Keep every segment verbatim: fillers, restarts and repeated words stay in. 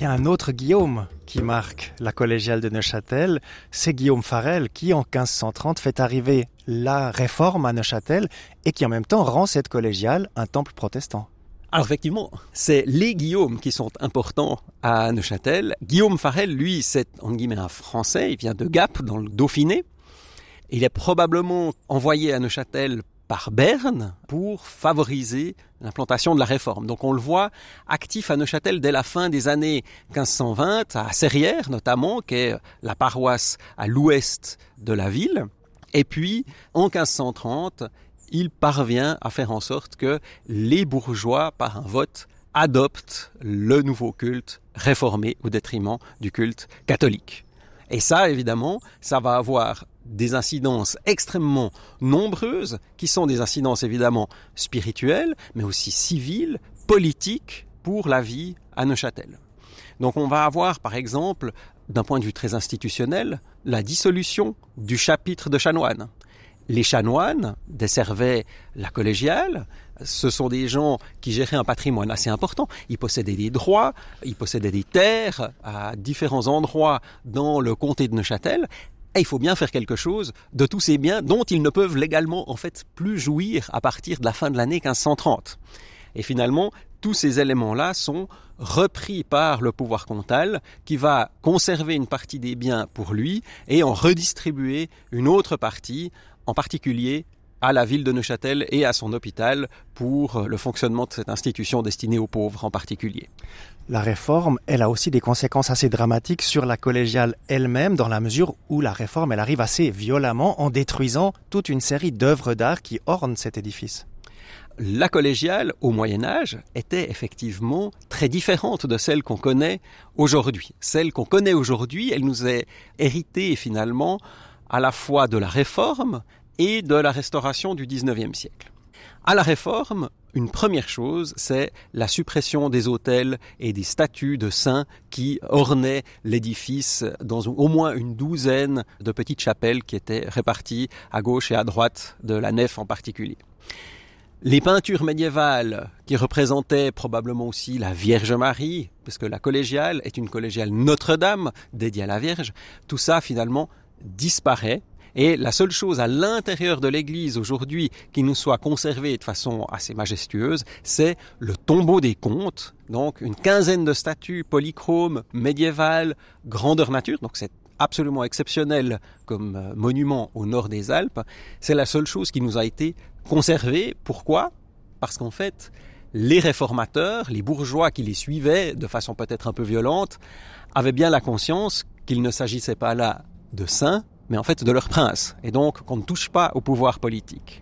y a un autre Guillaume qui marque la collégiale de Neuchâtel, c'est Guillaume Farel qui, en quinze cent trente, fait arriver la réforme à Neuchâtel et qui, en même temps, rend cette collégiale un temple protestant. Alors effectivement, c'est les Guillaume qui sont importants à Neuchâtel. Guillaume Farel, lui, c'est en guillemets un Français, il vient de Gap, dans le Dauphiné. Il est probablement envoyé à Neuchâtel par Berne pour favoriser l'implantation de la réforme. Donc on le voit actif à Neuchâtel dès la fin des années quinze cent vingt, à Serrières notamment, qui est la paroisse à l'ouest de la ville. Et puis, en quinze cent trente, il parvient à faire en sorte que les bourgeois, par un vote, adoptent le nouveau culte réformé au détriment du culte catholique. Et ça, évidemment, ça va avoir des incidences extrêmement nombreuses, qui sont des incidences évidemment spirituelles, mais aussi civiles, politiques, pour la vie à Neuchâtel. Donc on va avoir, par exemple, d'un point de vue très institutionnel, la dissolution du chapitre de chanoines. Les chanoines desservaient la collégiale. Ce sont des gens qui géraient un patrimoine assez important. Ils possédaient des droits, ils possédaient des terres à différents endroits dans le comté de Neuchâtel. Et il faut bien faire quelque chose de tous ces biens dont ils ne peuvent légalement en fait plus jouir à partir de la fin de l'année quinze cent trente. Et finalement, tous ces éléments-là sont repris par le pouvoir comtal qui va conserver une partie des biens pour lui et en redistribuer une autre partie, en particulier à la ville de Neuchâtel et à son hôpital pour le fonctionnement de cette institution destinée aux pauvres en particulier. La réforme, elle a aussi des conséquences assez dramatiques sur la collégiale elle-même, dans la mesure où la réforme, elle arrive assez violemment en détruisant toute une série d'œuvres d'art qui ornent cet édifice. La collégiale, au Moyen-Âge, était effectivement très différente de celle qu'on connaît aujourd'hui. Celle qu'on connaît aujourd'hui, elle nous est héritée finalement à la fois de la Réforme et de la Restauration du dix-neuvième siècle. À la Réforme, une première chose, c'est la suppression des autels et des statues de saints qui ornaient l'édifice dans au moins une douzaine de petites chapelles qui étaient réparties à gauche et à droite de la nef en particulier. Les peintures médiévales qui représentaient probablement aussi la Vierge Marie, parce que la collégiale est une collégiale Notre-Dame dédiée à la Vierge, tout ça finalement disparaît. Et la seule chose à l'intérieur de l'église aujourd'hui qui nous soit conservée de façon assez majestueuse, c'est le tombeau des comtes, donc une quinzaine de statues polychromes, médiévales, grandeur nature, donc c'est absolument exceptionnel comme monument au nord des Alpes. C'est la seule chose qui nous a été conservée. Pourquoi ? Parce qu'en fait, les réformateurs, les bourgeois qui les suivaient de façon peut-être un peu violente, avaient bien la conscience qu'il ne s'agissait pas là de saints, mais en fait de leur prince, et donc qu'on ne touche pas au pouvoir politique.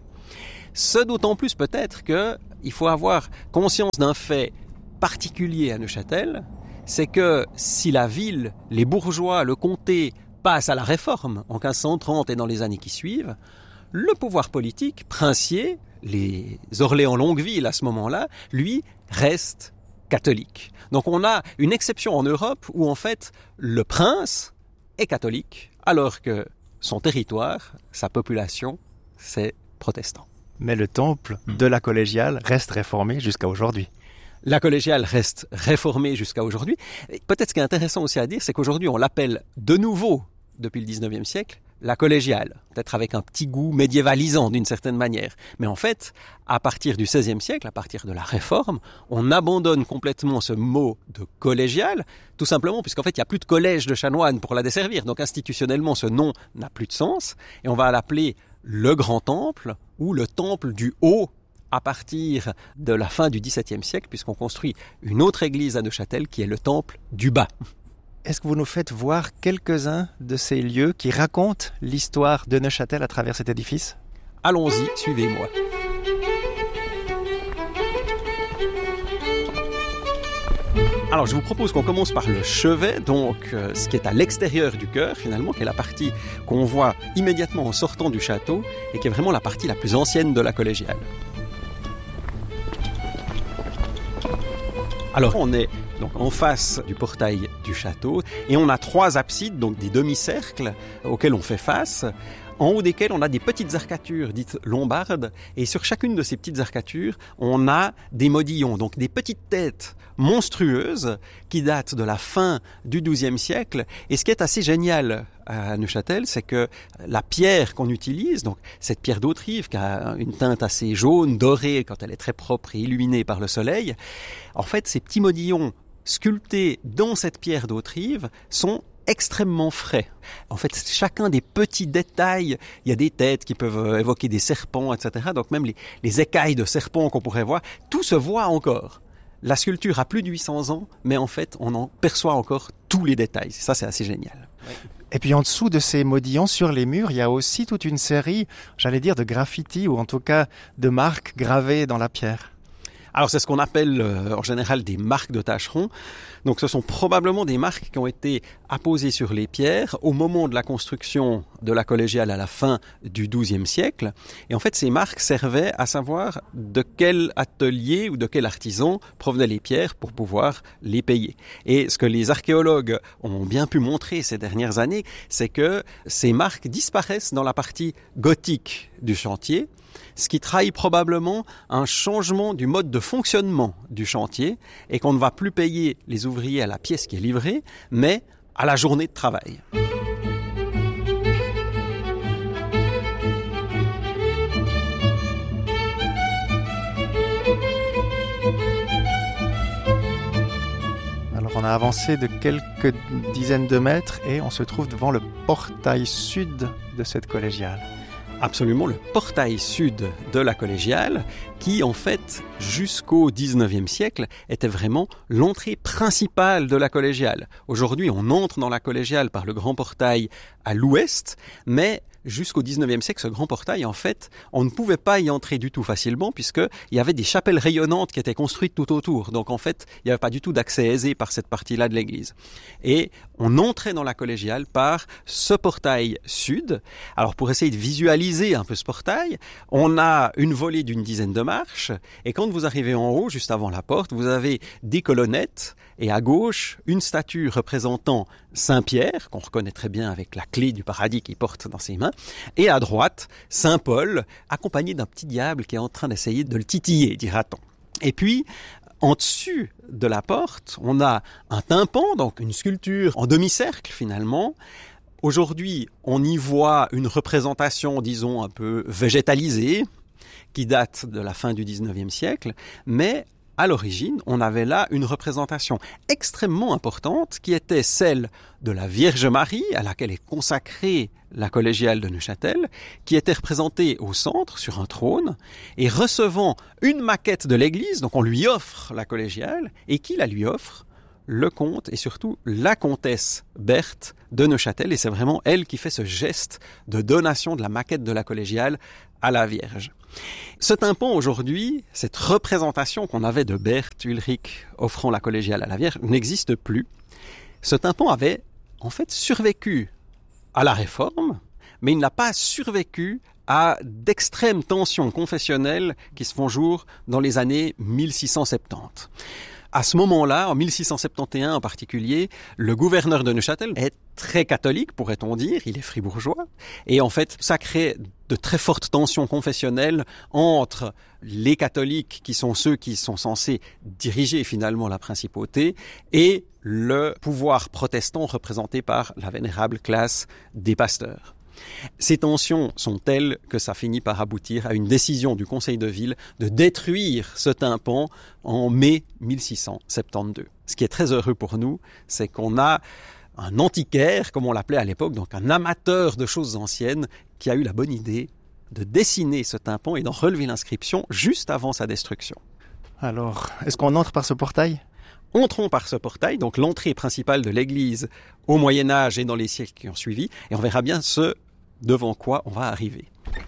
Ce d'autant plus peut-être qu'il faut avoir conscience d'un fait particulier à Neuchâtel, c'est que si la ville, les bourgeois, le comté passent à la réforme en quinze cent trente et dans les années qui suivent, le pouvoir politique, princier, les Orléans-Longueville à ce moment-là, lui, reste catholique. Donc on a une exception en Europe où en fait le prince est catholique, alors que son territoire, sa population, c'est protestant. Mais le temple de la collégiale reste réformé jusqu'à aujourd'hui. La collégiale reste réformée jusqu'à aujourd'hui. Et peut-être ce qui est intéressant aussi à dire, c'est qu'aujourd'hui on l'appelle de nouveau, depuis le dix-neuvième siècle, la collégiale, peut-être avec un petit goût médiévalisant d'une certaine manière. Mais en fait, à partir du seizième siècle, à partir de la Réforme, on abandonne complètement ce mot de collégiale, tout simplement puisqu'en fait, il n'y a plus de collège de chanoines pour la desservir. Donc institutionnellement, ce nom n'a plus de sens. Et on va l'appeler le Grand Temple ou le Temple du Haut à partir de la fin du dix-septième siècle, puisqu'on construit une autre église à Neuchâtel qui est le Temple du Bas. Est-ce que vous nous faites voir quelques-uns de ces lieux qui racontent l'histoire de Neuchâtel à travers cet édifice ? Allons-y, suivez-moi. Alors je vous propose qu'on commence par le chevet, donc euh, ce qui est à l'extérieur du chœur finalement, qui est la partie qu'on voit immédiatement en sortant du château et qui est vraiment la partie la plus ancienne de la collégiale. Alors on est donc en face du portail du château et on a trois absides, donc des demi-cercles auxquels on fait face. en haut desquelles on a des petites arcatures dites lombardes, et sur chacune de ces petites arcatures, on a des modillons, donc des petites têtes monstrueuses qui datent de la fin du douzième siècle. Et ce qui est assez génial à Neuchâtel, c'est que la pierre qu'on utilise, donc cette pierre d'Autrive qui a une teinte assez jaune, dorée quand elle est très propre et illuminée par le soleil, en fait ces petits modillons sculptés dans cette pierre d'Autrive sont extrêmement frais. En fait, chacun des petits détails, il y a des têtes qui peuvent évoquer des serpents, et cetera. Donc même les, les écailles de serpents qu'on pourrait voir, tout se voit encore. La sculpture a plus de huit cents ans, mais en fait, on en perçoit encore tous les détails. Ça, c'est assez génial. Oui. Et puis en dessous de ces modillons sur les murs, il y a aussi toute une série, j'allais dire, de graffitis, ou en tout cas de marques gravées dans la pierre. Alors c'est ce qu'on appelle euh, en général des marques de tâcherons. Donc ce sont probablement des marques qui ont été apposées sur les pierres au moment de la construction de la collégiale à la fin du douzième siècle. Et en fait ces marques servaient à savoir de quel atelier ou de quel artisan provenaient les pierres pour pouvoir les payer. Et ce que les archéologues ont bien pu montrer ces dernières années, c'est que ces marques disparaissent dans la partie gothique du chantier, ce qui trahit probablement un changement du mode de fonctionnement du chantier et qu'on ne va plus payer les ouvriers à la pièce qui est livrée, mais à la journée de travail. Alors on a avancé de quelques dizaines de mètres et on se trouve devant le portail sud de cette collégiale. Absolument, le portail sud de la collégiale, qui en fait, jusqu'au dix-neuvième siècle, était vraiment l'entrée principale de la collégiale. Aujourd'hui, on entre dans la collégiale par le grand portail à l'ouest, mais jusqu'au dix-neuvième siècle, ce grand portail, en fait, on ne pouvait pas y entrer du tout facilement puisqu'il y avait des chapelles rayonnantes qui étaient construites tout autour. Donc, en fait, il n'y avait pas du tout d'accès aisé par cette partie-là de l'église. Et on entrait dans la collégiale par ce portail sud. Alors, pour essayer de visualiser un peu ce portail, on a une volée d'une dizaine de marches. Et quand vous arrivez en haut, juste avant la porte, vous avez des colonnettes. Et à gauche, une statue représentant Saint-Pierre, qu'on reconnaît très bien avec la clé du paradis qu'il porte dans ses mains. Et à droite, Saint-Paul, accompagné d'un petit diable qui est en train d'essayer de le titiller, dira-t-on. Et puis, en dessus de la porte, on a un tympan, donc une sculpture en demi-cercle finalement. Aujourd'hui, on y voit une représentation, disons, un peu végétalisée, qui date de la fin du dix-neuvième siècle, mais à l'origine, on avait là une représentation extrêmement importante qui était celle de la Vierge Marie, à laquelle est consacrée la collégiale de Neuchâtel, qui était représentée au centre, sur un trône, et recevant une maquette de l'église, donc on lui offre la collégiale, et qui la lui offre ? Le comte et surtout la comtesse Berthe de Neuchâtel, et c'est vraiment elle qui fait ce geste de donation de la maquette de la collégiale à la Vierge. Ce tympan aujourd'hui, cette représentation qu'on avait de Berthe Ulrich offrant la collégiale à la Vierge, n'existe plus. Ce tympan avait en fait survécu à la Réforme, mais il n'a pas survécu à d'extrêmes tensions confessionnelles qui se font jour dans les années mille six cent soixante-dix. À ce moment-là, en mille six cent soixante et onze en particulier, le gouverneur de Neuchâtel est très catholique, pourrait-on dire, il est fribourgeois, et en fait, ça crée de très fortes tensions confessionnelles entre les catholiques, qui sont ceux qui sont censés diriger finalement la principauté, et le pouvoir protestant représenté par la vénérable classe des pasteurs. Ces tensions sont telles que ça finit par aboutir à une décision du Conseil de ville de détruire ce tympan en mai mille six cent soixante-douze. Ce qui est très heureux pour nous, c'est qu'on a un antiquaire, comme on l'appelait à l'époque, donc un amateur de choses anciennes, qui a eu la bonne idée de dessiner ce tympan et d'en relever l'inscription juste avant sa destruction. Alors, est-ce qu'on entre par ce portail ? Entrons par ce portail, donc l'entrée principale de l'église au Moyen-Âge et dans les siècles qui ont suivi, et on verra bien ce devant quoi on va arriver.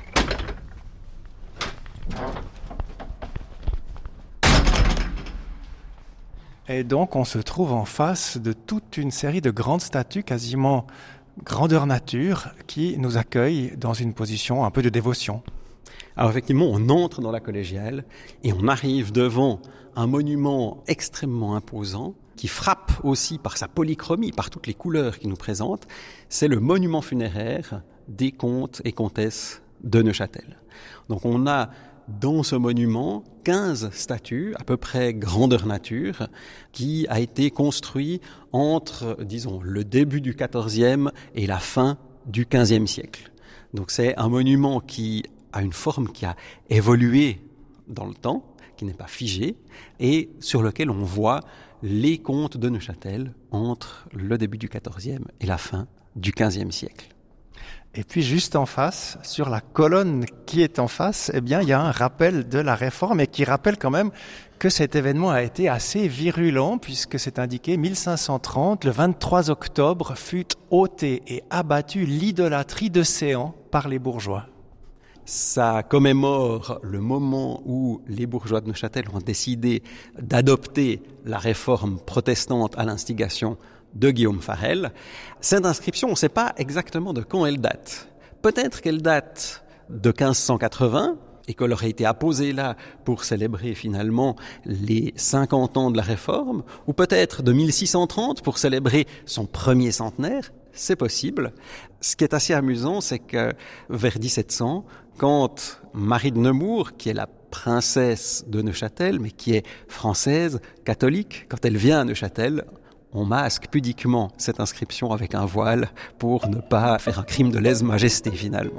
Et donc on se trouve en face de toute une série de grandes statues, quasiment grandeur nature, qui nous accueillent dans une position un peu de dévotion. Alors effectivement, on entre dans la collégiale et on arrive devant un monument extrêmement imposant qui frappe aussi par sa polychromie, par toutes les couleurs qu'il nous présente. C'est le monument funéraire des comtes et comtesses de Neuchâtel. Donc on a dans ce monument quinze statues, à peu près grandeur nature, qui a été construit entre, disons, le début du quatorzième et la fin du quinzième siècle. Donc c'est un monument qui a une forme qui a évolué dans le temps, qui n'est pas figé, et sur lequel on voit les comtes de Neuchâtel entre le début du quatorzième et la fin du quinzième siècle. Et puis juste en face, sur la colonne qui est en face, eh bien, il y a un rappel de la Réforme et qui rappelle quand même que cet événement a été assez virulent puisque c'est indiqué mille cinq cent trente, le vingt-trois octobre, fut ôtée et abattue l'idolâtrie de Séan par les bourgeois. Ça commémore le moment où les bourgeois de Neuchâtel ont décidé d'adopter la réforme protestante à l'instigation de Guillaume Farel. Cette inscription, on ne sait pas exactement de quand elle date. Peut-être qu'elle date de quinze cent quatre-vingts et qu'elle aurait été apposée là pour célébrer finalement les cinquante ans de la réforme, ou peut-être de mille six cent trente pour célébrer son premier centenaire. C'est possible. Ce qui est assez amusant, c'est que vers dix-sept cents, quand Marie de Nemours, qui est la princesse de Neuchâtel, mais qui est française, catholique, quand elle vient à Neuchâtel, on masque pudiquement cette inscription avec un voile pour ne pas faire un crime de lèse-majesté finalement.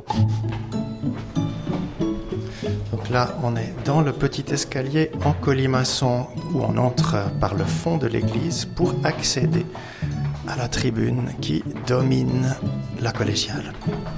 Donc là, on est dans le petit escalier en colimaçon où on entre par le fond de l'église pour accéder à la tribune qui domine la collégiale.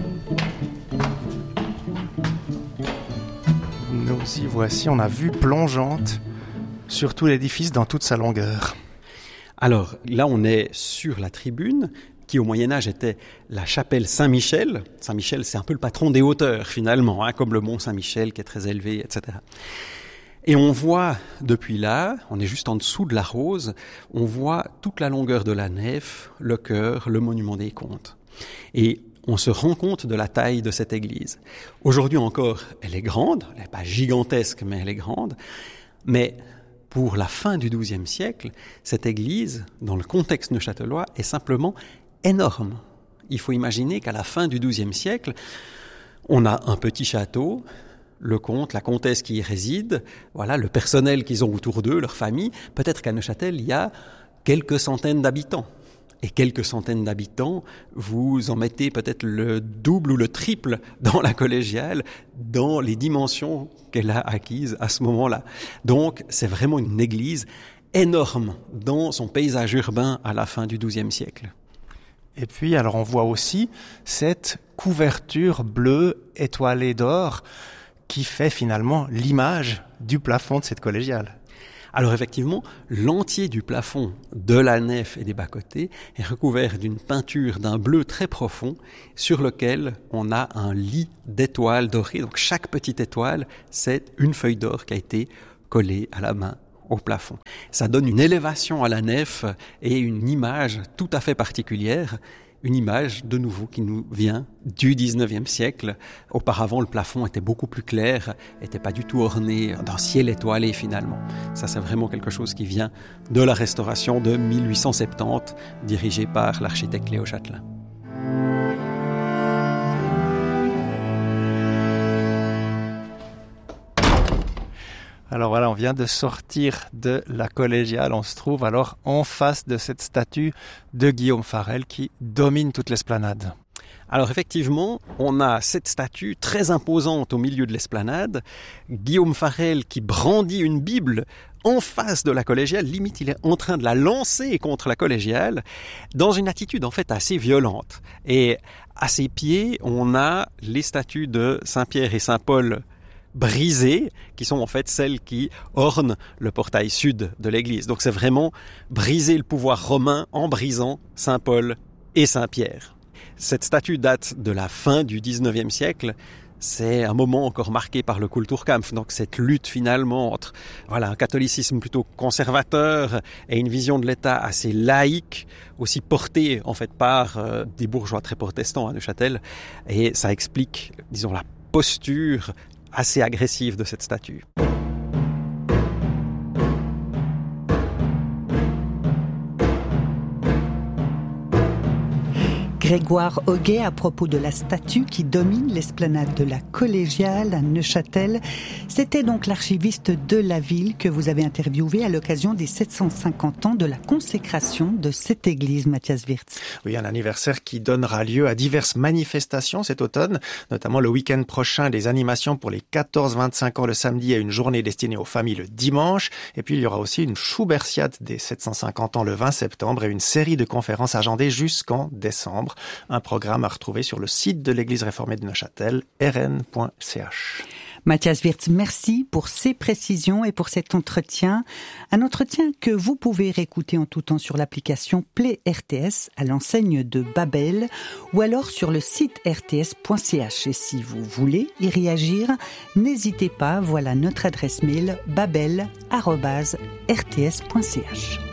Nous y voici, on a vue plongeante sur tout l'édifice dans toute sa longueur. Alors là, on est sur la tribune qui au Moyen-Âge était la chapelle Saint-Michel. Saint-Michel, c'est un peu le patron des hauteurs finalement, hein, comme le mont Saint-Michel qui est très élevé, et cetera. Et on voit depuis là, on est juste en dessous de la rose, on voit toute la longueur de la nef, le chœur, le monument des comtes. Et on se rend compte de la taille de cette église. Aujourd'hui encore, elle est grande, elle n'est pas gigantesque, mais elle est grande. Mais pour la fin du douzième siècle, cette église, dans le contexte neuchâtelois, est simplement énorme. Il faut imaginer qu'à la fin du douzième siècle, on a un petit château, le comte, la comtesse qui y réside, voilà, le personnel qu'ils ont autour d'eux, leur famille. Peut-être qu'à Neuchâtel, il y a quelques centaines d'habitants. Et quelques centaines d'habitants, vous en mettez peut-être le double ou le triple dans la collégiale, dans les dimensions qu'elle a acquises à ce moment-là. Donc, c'est vraiment une église énorme dans son paysage urbain à la fin du douzième siècle. Et puis, alors on voit aussi cette couverture bleue étoilée d'or qui fait finalement l'image du plafond de cette collégiale. Alors effectivement, l'entier du plafond de la nef et des bas-côtés est recouvert d'une peinture d'un bleu très profond sur lequel on a un lit d'étoiles dorées. Donc chaque petite étoile, c'est une feuille d'or qui a été collée à la main au plafond. Ça donne une élévation à la nef et une image tout à fait particulière. Une image, de nouveau, qui nous vient du dix-neuvième siècle. Auparavant, le plafond était beaucoup plus clair, n'était pas du tout orné d'un ciel étoilé finalement. Ça, c'est vraiment quelque chose qui vient de la restauration de mille huit cent soixante-dix, dirigée par l'architecte Léo Châtelain. Alors voilà, on vient de sortir de la collégiale, on se trouve alors en face de cette statue de Guillaume Farel qui domine toute l'esplanade. Alors effectivement, on a cette statue très imposante au milieu de l'esplanade, Guillaume Farel qui brandit une Bible en face de la collégiale, limite il est en train de la lancer contre la collégiale, dans une attitude en fait assez violente. Et à ses pieds, on a les statues de Saint-Pierre et Saint-Paul brisées, qui sont en fait celles qui ornent le portail sud de l'église. Donc c'est vraiment briser le pouvoir romain en brisant Saint-Paul et Saint-Pierre. Cette statue date de la fin du dix-neuvième siècle. C'est un moment encore marqué par le Kulturkampf, donc cette lutte finalement entre voilà, un catholicisme plutôt conservateur et une vision de l'État assez laïque, aussi portée en fait par euh, des bourgeois très protestants à Neuchâtel. Et ça explique, disons, la posture assez agressive de cette statue. Grégoire Hoguet à propos de la statue qui domine l'esplanade de la Collégiale à Neuchâtel. C'était donc l'archiviste de la ville que vous avez interviewé à l'occasion des sept cent cinquante ans de la consécration de cette église, Matthias Wirtz. Oui, un anniversaire qui donnera lieu à diverses manifestations cet automne, notamment le week-end prochain, des animations pour les quatorze vingt-cinq ans le samedi et une journée destinée aux familles le dimanche. Et puis il y aura aussi une Schubertiade des sept cent cinquante ans le vingt septembre et une série de conférences agendées jusqu'en décembre. Un programme à retrouver sur le site de l'église réformée de Neuchâtel, r n point c h. Matthias Wirtz, merci pour ces précisions et pour cet entretien. Un entretien que vous pouvez réécouter en tout temps sur l'application Play R T S à l'enseigne de Babel ou alors sur le site r t s point c h. Et si vous voulez y réagir, n'hésitez pas, voilà notre adresse mail babel arobase r t s point c h.